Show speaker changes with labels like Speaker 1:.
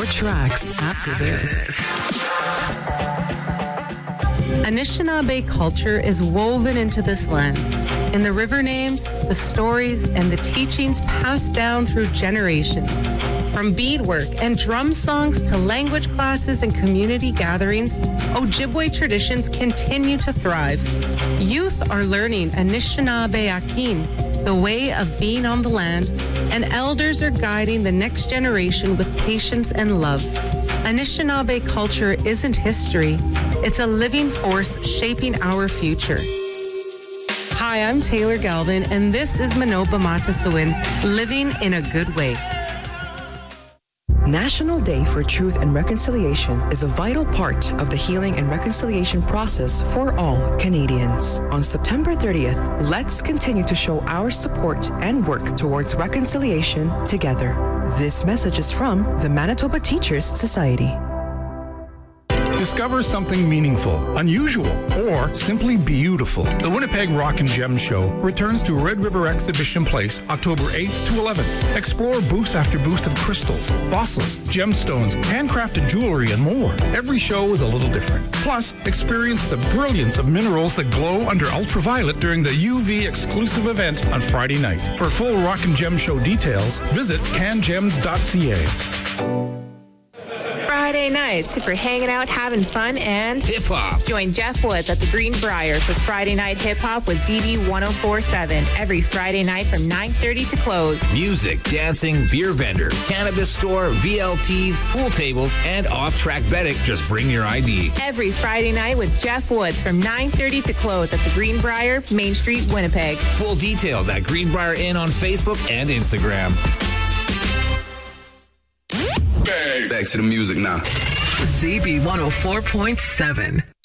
Speaker 1: tracks after this.
Speaker 2: Anishinaabe culture is woven into this land. In the river names, the stories, and the teachings passed down through generations. From beadwork and drum songs to language classes and community gatherings, Ojibwe traditions continue to thrive. Youth are learning Anishinaabe Akin, the way of being on the land, and elders are guiding the next generation with patience and love. Anishinaabe culture isn't history. It's a living force shaping our future. Hi, I'm Taylor Galvin, and this is Manoba Matasawin, Living in a Good Way.
Speaker 1: National Day for Truth and Reconciliation is a vital part of the healing and reconciliation process for all Canadians. On September 30th, let's continue to show our support and work towards reconciliation together. This message is from the Manitoba Teachers Society.
Speaker 3: Discover something meaningful, unusual, or simply beautiful. The Winnipeg Rock and Gem Show returns to Red River Exhibition Place October 8th to 11th. Explore booth after booth of crystals, fossils, gemstones, handcrafted jewelry, and more. Every show is a little different. Plus, experience the brilliance of minerals that glow under ultraviolet during the UV exclusive event on Friday night. For full Rock and Gem Show details, visit cangems.ca.
Speaker 4: Friday nights for hanging out, having fun, and
Speaker 5: hip-hop.
Speaker 4: Join Jeff Woods at the Greenbrier for Friday Night Hip-Hop with ZB 1047 every Friday night from 9:30 to close.
Speaker 5: Music, dancing, beer vendor, cannabis store, VLTs, pool tables, and off-track betting. Just bring your ID.
Speaker 4: Every Friday night with Jeff Woods from 9:30 to close at the Greenbrier, Main Street, Winnipeg.
Speaker 5: Full details at Greenbrier Inn on Facebook and Instagram.
Speaker 6: Back to the music now.
Speaker 1: ZB 104.7.